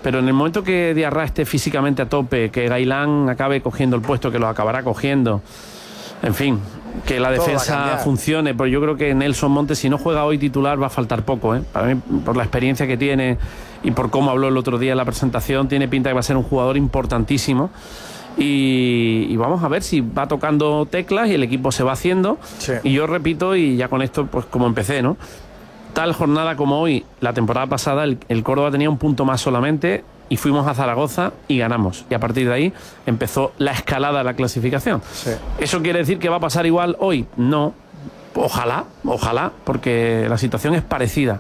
pero en el momento que Diarra esté físicamente a tope, que Gailán acabe cogiendo el puesto, que lo acabará cogiendo, en fin, que la defensa funcione, pues yo creo que Nelson Montes, si no juega hoy titular, va a faltar poco, ¿eh? Para mí, por la experiencia que tiene y por cómo habló el otro día en la presentación, tiene pinta que va a ser un jugador importantísimo. Y vamos a ver si va tocando teclas y el equipo se va haciendo. Sí. Y yo repito, y ya con esto, pues como empecé, ¿no? Tal jornada como hoy, la temporada pasada, el Córdoba tenía un punto más solamente y fuimos a Zaragoza y ganamos. Y a partir de ahí empezó la escalada de la clasificación. Sí. ¿Eso quiere decir que va a pasar igual hoy? No. Ojalá, porque la situación es parecida.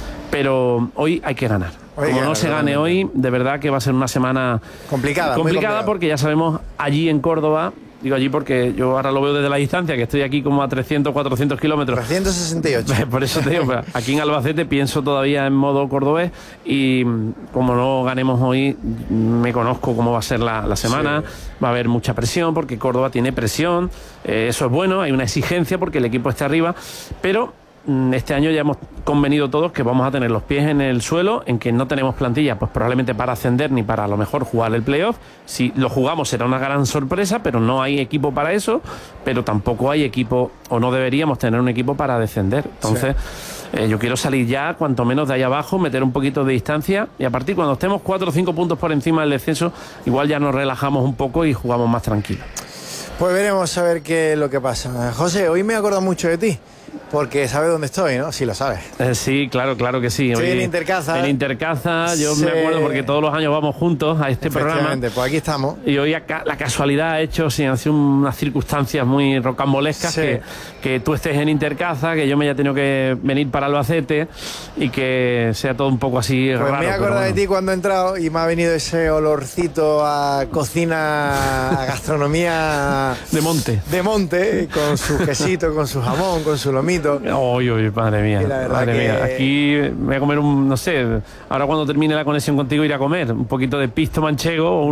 Pero hoy hay que ganar. Como no se gane hoy, de verdad que va a ser una semana complicada porque ya sabemos, allí en Córdoba, digo allí porque yo ahora lo veo desde la distancia, que estoy aquí como a 300, 400 kilómetros. 368. Por eso te digo, aquí en Albacete pienso todavía en modo cordobés y como no ganemos hoy, me conozco cómo va a ser la semana. Sí. Va a haber mucha presión porque Córdoba tiene presión, eso es bueno, hay una exigencia porque el equipo está arriba, pero este año ya hemos convenido todos que vamos a tener los pies en el suelo, en que no tenemos plantilla, pues probablemente para ascender ni para a lo mejor jugar el playoff. Si lo jugamos será una gran sorpresa, pero no hay equipo para eso, pero tampoco hay equipo, o no deberíamos tener un equipo para descender. Entonces, yo quiero salir ya, cuanto menos de ahí abajo, meter un poquito de distancia y a partir cuando estemos 4 o 5 puntos por encima del descenso, igual ya nos relajamos un poco y jugamos más tranquilos. Pues veremos a ver qué es lo que pasa. José, hoy me he acordado mucho de ti. Porque sabes dónde estoy, ¿no? Sí, lo sabes. Sí, claro que sí. Estoy en Intercaza. En Intercaza, yo me acuerdo porque todos los años vamos juntos a este programa. Pues aquí estamos. Y hoy la casualidad ha hecho, han sido unas circunstancias muy rocambolescas, que tú estés en Intercaza, que yo me haya tenido que venir para Albacete y que sea todo un poco así pues raro. Me he acordado de ti cuando he entrado y me ha venido ese olorcito a cocina, a gastronomía... De monte, con su quesito, con su jamón, con su lomito. Oye, madre mía. Aquí me voy a comer no sé, ahora cuando termine la conexión contigo iré a comer un poquito de pisto manchego o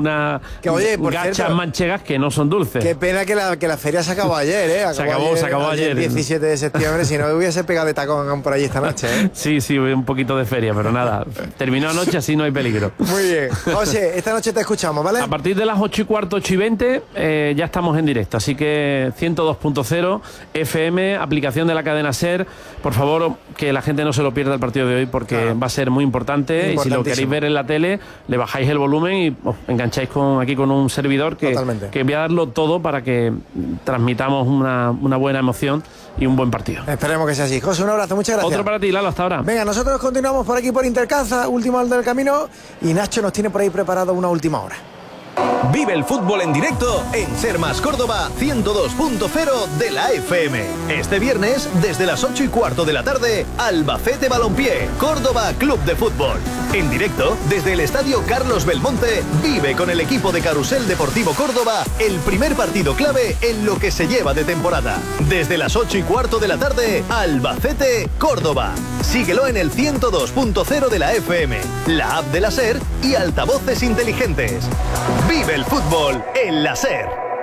gachas manchegas que no son dulces. Qué pena que la feria se acabó ayer, ¿eh? Se acabó ayer. El 17 de septiembre, si no hubiese pegado de tacón por allí esta noche, ¿eh? Sí, un poquito de feria, pero nada, terminó anoche, así no hay peligro. Muy bien. José, esta noche te escuchamos, ¿vale? A partir de las 8:15, 8:20, ya estamos en directo, así que 102.0 FM, aplicación de la cadena SER. Por favor, que la gente no se lo pierda el partido de hoy porque va a ser muy importante y si lo queréis ver en la tele, le bajáis el volumen y os engancháis aquí con un servidor que voy a darlo todo para que transmitamos una buena emoción y un buen partido. Esperemos que sea así. José, un abrazo, muchas gracias. Otro para ti, Lalo, hasta ahora. Venga, nosotros continuamos por aquí por Intercaza, última hora del camino y Nacho nos tiene por ahí preparado una última hora. Vive el fútbol en directo en Ser Más Córdoba 102.0 de la FM. Este viernes, desde las 8:15 de la tarde, Albacete Balompié, Córdoba Club de Fútbol. En directo, desde el Estadio Carlos Belmonte, vive con el equipo de Carrusel Deportivo Córdoba el primer partido clave en lo que se lleva de temporada. Desde las 8:15 de la tarde, Albacete, Córdoba. Síguelo en el 102.0 de la FM, la app de la SER y altavoces inteligentes. Vive el fútbol en la SER.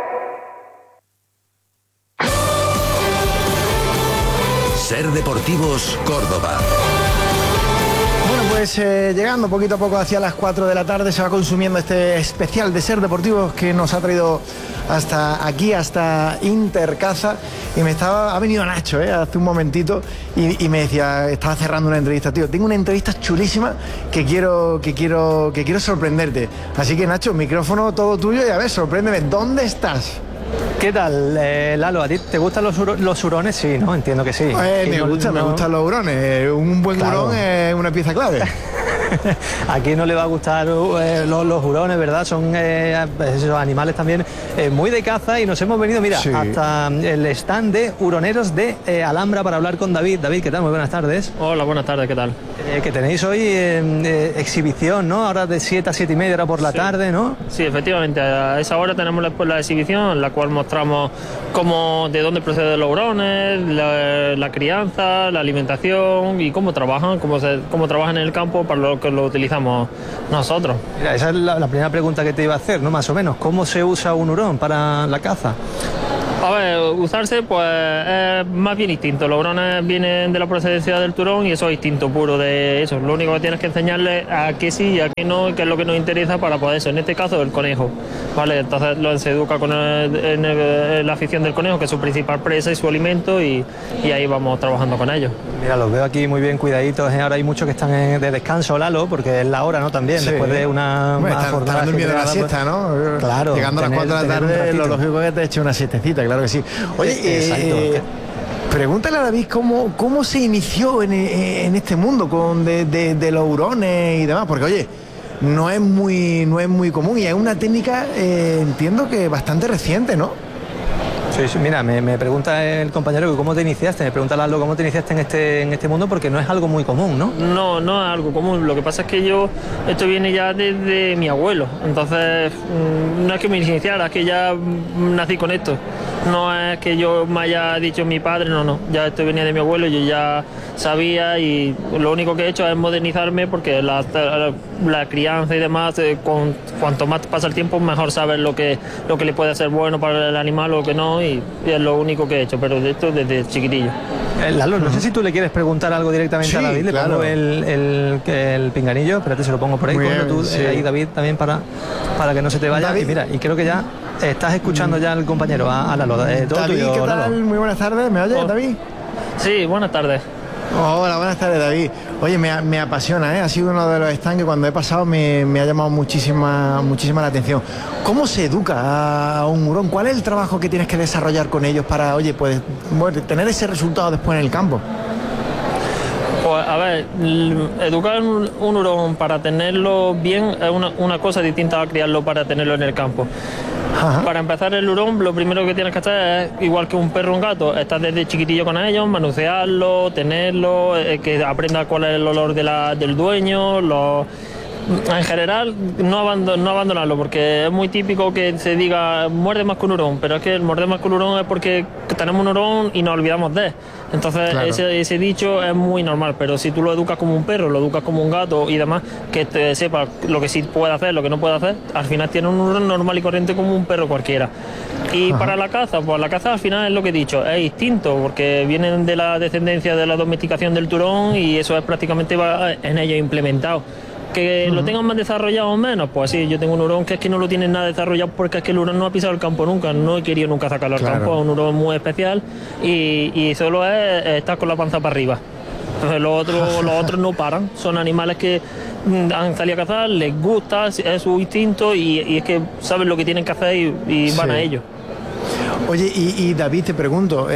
SER Deportivos Córdoba. Bueno, pues llegando poquito a poco hacia las 4 de la tarde se va consumiendo este especial de SER Deportivos que nos ha traído hasta aquí, hasta Intercaza. Y ha venido Nacho hace un momentito y me decía, estaba cerrando una entrevista, tío, tengo una entrevista chulísima que quiero sorprenderte. Así que Nacho, micrófono todo tuyo y a ver, sorpréndeme, ¿dónde estás? ¿Qué tal, Lalo? ¿A ti te gustan los hurones? Sí, ¿no? Entiendo que sí. Me gustan los hurones. Un buen hurón es una pieza clave. ¿A quién no le va a gustar los hurones, verdad? Son esos animales también muy de caza y nos hemos venido, mira, hasta el stand de huroneros de Alhambra para hablar con David. David, ¿qué tal? Muy buenas tardes. Hola, buenas tardes, ¿qué tal? Que tenéis hoy exhibición, ¿no? Ahora de 7 a 7:30, ahora por la tarde, ¿no? Sí, efectivamente, a esa hora tenemos la exhibición en la cual mostramos de dónde proceden los hurones, la crianza, la alimentación y cómo trabajan, cómo trabajan en el campo para lo que lo utilizamos nosotros. Mira, esa es la primera pregunta que te iba a hacer, ¿no? Más o menos, ¿cómo se usa un hurón para la caza? A ver, usarse pues es más bien instinto. Los hurones vienen de la procedencia del turón y eso es instinto puro de eso. Lo único que tienes que enseñarle a qué sí y a qué no, qué es lo que nos interesa para poder eso. En este caso el conejo, ¿vale? Entonces se educa con la afición del conejo, que es su principal presa y su alimento, y ahí vamos trabajando con ellos. Mira, los veo aquí muy bien cuidaditos. Ahora hay muchos que están de descanso, Lalo, porque es la hora, ¿no? También, sí. Después de una jornada. Están durmiendo la siesta, ¿no? Claro. Llegando a las 4 de la tarde, lo lógico es que te eche una siestecita, claro que sí. Oye, pregúntale a David cómo se inició en este mundo de los hurones y demás, porque oye, no es muy común y es una técnica, entiendo que bastante reciente, ¿no? Sí, mira, me pregunta el compañero que cómo te iniciaste, me pregunta Lalo cómo te iniciaste en este mundo, porque no es algo muy común, ¿no? No es algo común. Lo que pasa es que esto viene ya desde mi abuelo. Entonces, no es que me iniciara, es que ya nací con esto. No es que yo me haya dicho mi padre, no. Ya esto venía de mi abuelo, yo ya sabía, y lo único que he hecho es modernizarme, porque la crianza y demás, cuanto más pasa el tiempo, mejor sabes lo que le puede ser bueno para el animal o lo que no, y es lo único que he hecho, pero de esto desde chiquitillo. Lalo, no sé si tú le quieres preguntar algo directamente a David. Claro. Le pongo el pinganillo, espérate, se lo pongo por ahí. Bien, tú, ahí, David, también para que no se te vaya. David. Y mira, y creo que ya estás escuchando ya al compañero, a Lalo. David, ¿qué tal? Lalo. Muy buenas tardes, ¿me oyes, David? Sí, buenas tardes. Hola, buenas tardes, David. Oye, me apasiona, ¿eh? Ha sido uno de los stands que cuando he pasado me ha llamado muchísima la atención. ¿Cómo se educa a un hurón? ¿Cuál es el trabajo que tienes que desarrollar con ellos para, oye, pues tener ese resultado después en el campo? Pues a ver, educar un hurón para tenerlo bien es una cosa distinta a criarlo para tenerlo en el campo. Ajá. Para empezar, el hurón, lo primero que tienes que hacer es, igual que un perro o un gato, estar desde chiquitillo con ellos, manusearlo, tenerlo, que aprenda cuál es el olor del dueño, en general, no abandonarlo, porque es muy típico que se diga muerde más que un hurón, pero es que el morder más que un hurón es porque tenemos un hurón y nos olvidamos de él. Entonces, claro, ese dicho es muy normal, pero si tú lo educas como un perro, lo educas como un gato y demás, que te sepa lo que sí puede hacer, lo que no puede hacer, al final tiene un hurón normal y corriente como un perro cualquiera. Y para la caza, pues la caza al final es lo que he dicho, es instinto, porque vienen de la descendencia de la domesticación del turón y eso es prácticamente en ello implementado. ¿Que lo tengan más desarrollado o menos? Pues sí, yo tengo un hurón que es que no lo tienen nada desarrollado, porque es que el hurón no ha pisado el campo nunca, no he querido nunca sacarlo al campo, es un hurón muy especial y solo es estar con la panza para arriba. Entonces los otros no paran, son animales que han salido a cazar, les gusta, es su instinto y es que saben lo que tienen que hacer y van a ello. Oye, y David, te pregunto,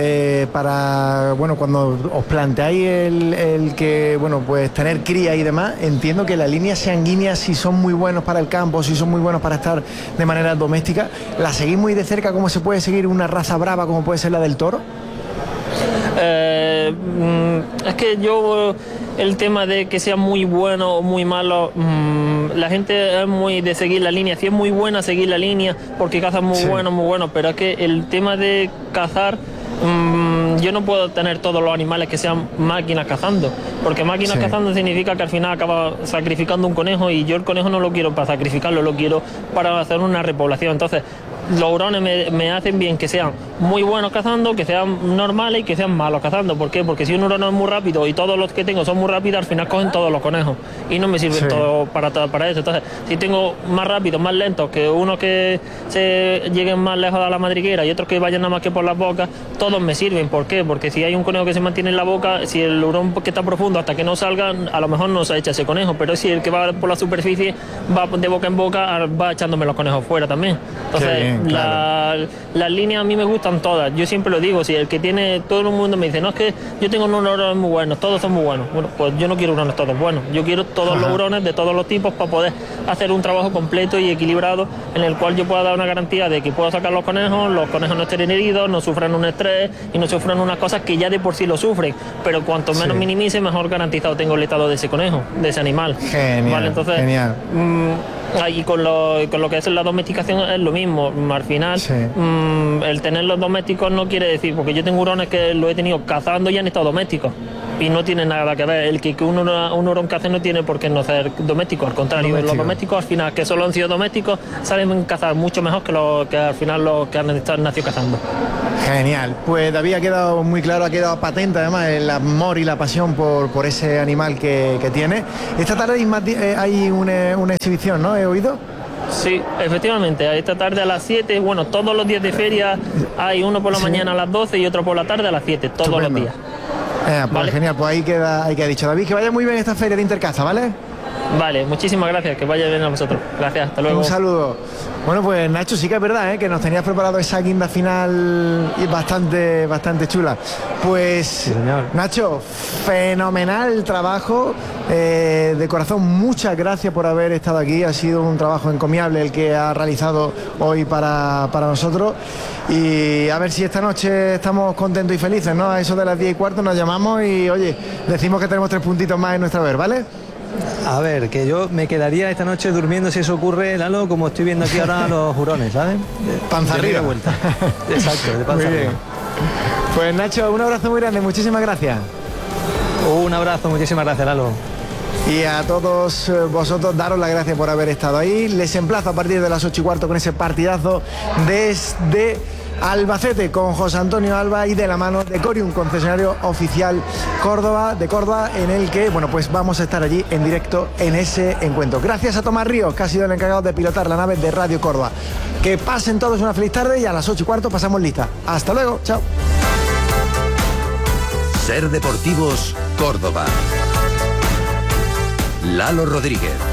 cuando os planteáis el que, pues tener cría y demás, entiendo que las líneas sanguíneas, si son muy buenos para el campo, si son muy buenos para estar de manera doméstica, ¿la seguís muy de cerca como se puede seguir una raza brava como puede ser la del toro? Es que el tema de que sea muy bueno o muy malo, la gente es muy de seguir la línea. Si es muy buena, seguir la línea, porque cazan muy bueno, pero es que el tema de cazar, yo no puedo tener todos los animales que sean máquinas cazando, porque máquinas cazando significa que al final acaba sacrificando un conejo, y yo el conejo no lo quiero para sacrificarlo, lo quiero para hacer una repoblación. Entonces los hurones me hacen bien que sean muy buenos cazando, que sean normales y que sean malos cazando. ¿Por qué? Porque si un hurón es muy rápido y todos los que tengo son muy rápidos, al final cogen todos los conejos y no me sirven todos para eso. Entonces, si tengo más rápidos, más lentos, que unos que se lleguen más lejos de la madriguera y otros que vayan nada más que por las bocas, todos me sirven. ¿Por qué? Porque si hay un conejo que se mantiene en la boca, si el hurón que está profundo hasta que no salga, a lo mejor no se echa ese conejo, pero si el que va por la superficie va de boca en boca, va echándome los conejos fuera también. Entonces, las líneas a mí me gustan todas. Yo siempre lo digo, si el que tiene, todo el mundo me dice, no, es que yo tengo unos hurones muy buenos, todos son muy buenos. Bueno, pues yo no quiero hurones todos buenos, yo quiero todos los hurones de todos los tipos para poder hacer un trabajo completo y equilibrado en el cual yo pueda dar una garantía de que puedo sacar los conejos no estén heridos, no sufran un estrés y no sufran unas cosas que ya de por sí lo sufren, pero cuanto menos minimice, mejor garantizado tengo el estado de ese conejo, de ese animal. Genial, ¿vale? Entonces, genial. Y con lo que es la domesticación es lo mismo. Al final, el tener los domésticos no quiere decir, porque yo tengo hurones que lo he tenido cazando y han estado domésticos. y no tiene nada que ver. El que un hurón cace no tiene por qué no ser doméstico, al contrario, los domésticos al final, que solo han sido domésticos, saben cazar mucho mejor que al final los que han nacido cazando. Genial, pues David, ha quedado muy claro, ha quedado patente además el amor y la pasión por ese animal que tiene. Esta tarde hay una exhibición, ¿no? ¿He oído? Sí, efectivamente, esta tarde a las 7, bueno, todos los días de feria hay uno por la mañana a las 12 y otro por la tarde a las 7, todos Estupendo. los días. Pues vale. Genial, pues ahí queda dicho. David, que vaya muy bien esta feria de Intercaza, ¿vale? Vale, muchísimas gracias, que vaya bien a vosotros. Gracias, hasta luego. Un saludo. Bueno, pues Nacho, sí que es verdad, que nos tenías preparado esa guinda final y bastante chula. Pues, sí, Nacho, fenomenal trabajo. De corazón, muchas gracias por haber estado aquí. Ha sido un trabajo encomiable el que ha realizado hoy para nosotros. Y a ver si esta noche estamos contentos y felices, ¿no? A eso de las 10:15 nos llamamos y, oye, decimos que tenemos 3 puntitos más en nuestra haber, ¿vale? A ver, que yo me quedaría esta noche durmiendo si eso ocurre, Lalo, como estoy viendo aquí ahora los hurones, ¿sabes? Panza arriba. Vuelta. Exacto, de panza arriba. Pues Nacho, un abrazo muy grande, muchísimas gracias. Un abrazo, muchísimas gracias, Lalo. Y a todos vosotros, daros las gracias por haber estado ahí. Les emplazo a partir de las 8:15 con ese partidazo desde Albacete con José Antonio Alba y de la mano de Corium, concesionario oficial de Córdoba, en el que, bueno, pues vamos a estar allí en directo en ese encuentro. Gracias a Tomás Ríos, que ha sido el encargado de pilotar la nave de Radio Córdoba. Que pasen todos una feliz tarde y a las 8:15 pasamos lista. Hasta luego, chao. Ser Deportivos Córdoba. Lalo Rodríguez.